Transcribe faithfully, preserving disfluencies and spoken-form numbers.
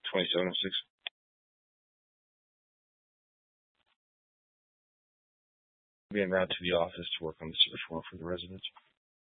twenty-seven oh six. Be en route to the office to work on the search warrant for the residence.